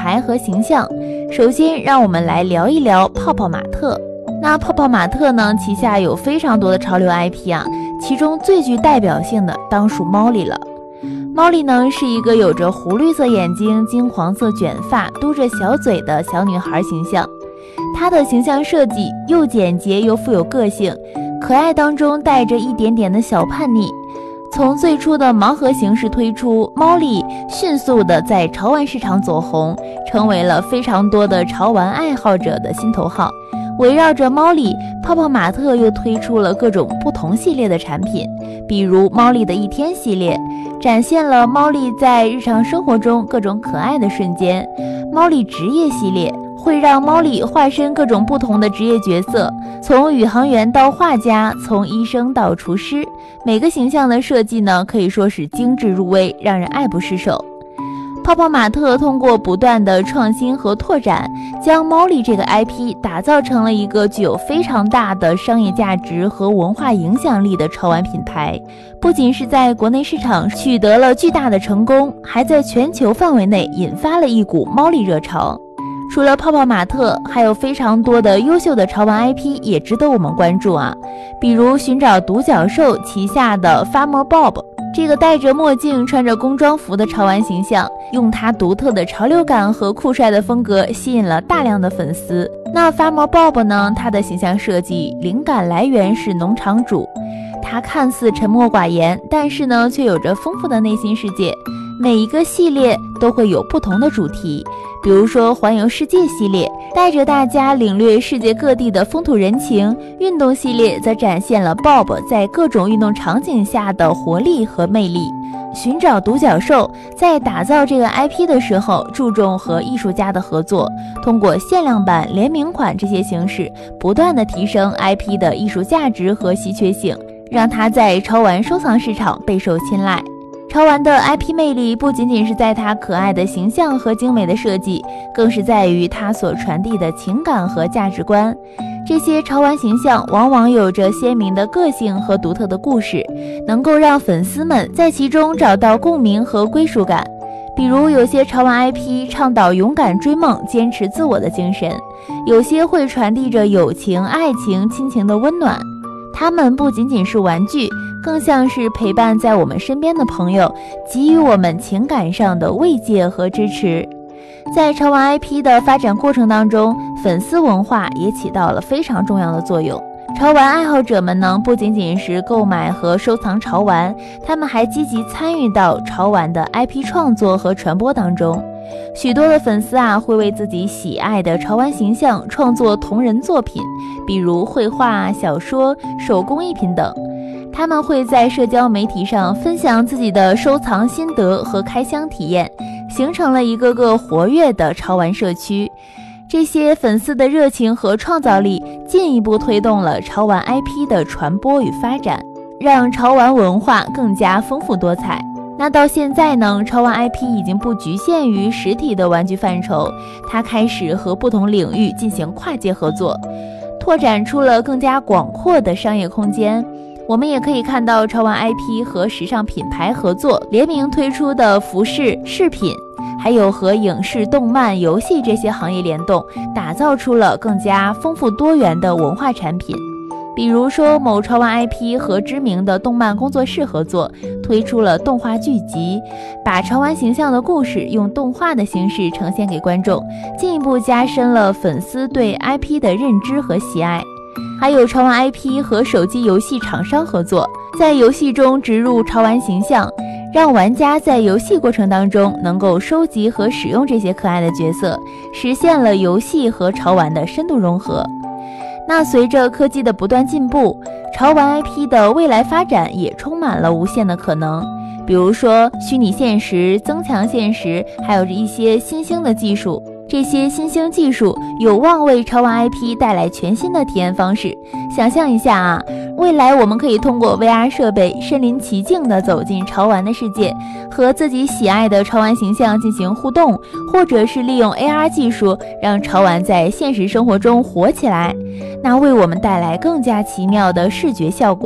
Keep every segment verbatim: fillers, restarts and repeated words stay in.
牌和形象。首先让我们来聊一聊泡泡玛特。那泡泡玛特呢，旗下有非常多的潮流 I P 啊，其中最具代表性的当属猫莉了。猫莉呢是一个有着湖绿色眼睛、金黄色卷发、嘟着小嘴的小女孩形象。她的形象设计又简洁又富有个性，可爱当中带着一点点的小叛逆。从最初的盲盒形式推出，猫莉迅速的在潮玩市场走红，成为了非常多的潮玩爱好者的心头好。围绕着猫莉，泡泡玛特又推出了各种不同系列的产品，比如猫莉的一天系列，展现了猫莉在日常生活中各种可爱的瞬间；猫莉职业系列会让猫莉化身各种不同的职业角色，从宇航员到画家，从医生到厨师，每个形象的设计呢，可以说是精致入微，让人爱不释手。泡泡玛特通过不断的创新和拓展，将猫莉这个 I P 打造成了一个具有非常大的商业价值和文化影响力的潮玩品牌。不仅是在国内市场取得了巨大的成功，还在全球范围内引发了一股猫莉热潮。除了泡泡玛特，还有非常多的优秀的潮玩 I P 也值得我们关注啊，比如寻找独角兽旗下的 Farmer Bob， 这个戴着墨镜穿着工装服的潮玩形象，用他独特的潮流感和酷帅的风格吸引了大量的粉丝。那 Farmer Bob 呢，他的形象设计灵感来源是农场主，他看似沉默寡言，但是呢却有着丰富的内心世界。每一个系列都会有不同的主题，比如说环游世界系列带着大家领略世界各地的风土人情，运动系列则展现了 Bob 在各种运动场景下的活力和魅力。寻找独角兽在打造这个 I P 的时候，注重和艺术家的合作，通过限量版、联名款这些形式，不断的提升 I P 的艺术价值和稀缺性，让它在潮玩收藏市场备受青睐。潮玩的 I P 魅力不仅仅是在它可爱的形象和精美的设计，更是在于它所传递的情感和价值观。这些潮玩形象往往有着鲜明的个性和独特的故事，能够让粉丝们在其中找到共鸣和归属感。比如有些潮玩 I P 倡导勇敢追梦、坚持自我的精神，有些会传递着友情、爱情、亲情的温暖。它们不仅仅是玩具，更像是陪伴在我们身边的朋友，给予我们情感上的慰藉和支持。在潮玩 I P 的发展过程当中，粉丝文化也起到了非常重要的作用。潮玩爱好者们呢，不仅仅是购买和收藏潮玩，他们还积极参与到潮玩的 I P 创作和传播当中。许多的粉丝啊，会为自己喜爱的潮玩形象创作同人作品，比如绘画、小说、手工艺品等。他们会在社交媒体上分享自己的收藏心得和开箱体验，形成了一个个活跃的潮玩社区。这些粉丝的热情和创造力进一步推动了潮玩 I P 的传播与发展，让潮玩文化更加丰富多彩。那到现在呢，潮玩 I P 已经不局限于实体的玩具范畴，它开始和不同领域进行跨界合作，拓展出了更加广阔的商业空间。我们也可以看到潮玩 I P 和时尚品牌合作，联名推出的服饰、饰品，还有和影视、动漫、游戏这些行业联动，打造出了更加丰富多元的文化产品。比如说某潮玩 I P 和知名的动漫工作室合作，推出了动画剧集，把潮玩形象的故事用动画的形式呈现给观众，进一步加深了粉丝对 I P 的认知和喜爱。还有潮玩 I P 和手机游戏厂商合作，在游戏中植入潮玩形象，让玩家在游戏过程当中能够收集和使用这些可爱的角色，实现了游戏和潮玩的深度融合。那随着科技的不断进步，潮玩 I P 的未来发展也充满了无限的可能。比如说虚拟现实、增强现实，还有一些新兴的技术。这些新兴技术有望为潮玩 I P 带来全新的体验方式。想象一下啊，未来我们可以通过 V R 设备身临其境地走进潮玩的世界，和自己喜爱的潮玩形象进行互动，或者是利用 A R 技术让潮玩在现实生活中火起来，那为我们带来更加奇妙的视觉效果。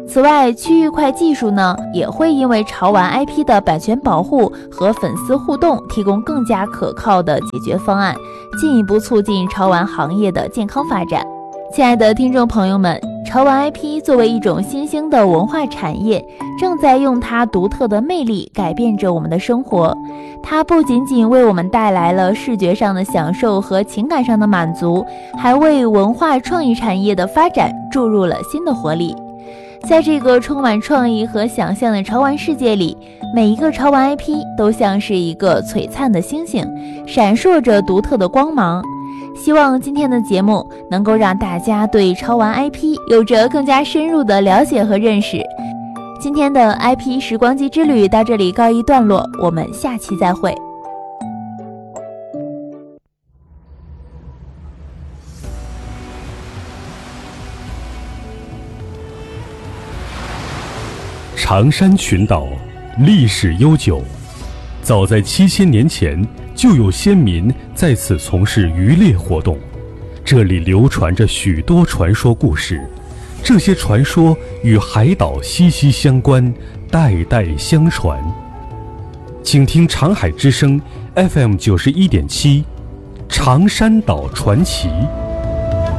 此外，区域块技术呢，也会因为潮玩 I P 的版权保护和粉丝互动，提供更加可靠的解决方案，进一步促进潮玩行业的健康发展。亲爱的听众朋友们，潮玩 I P 作为一种新兴的文化产业，正在用它独特的魅力改变着我们的生活。它不仅仅为我们带来了视觉上的享受和情感上的满足，还为文化创意产业的发展注入了新的活力。在这个充满创意和想象的潮玩世界里，每一个潮玩 I P 都像是一个璀璨的星星，闪烁着独特的光芒。希望今天的节目能够让大家对潮玩 I P 有着更加深入的了解和认识。今天的 I P 时光机之旅到这里告一段落，我们下期再会。 长山群岛历史悠久，早在七千年前就有先民在此从事渔猎活动，这里流传着许多传说故事，这些传说与海岛息息相关，代代相传。请听长海之声 F M 九十一点七，长山岛传奇。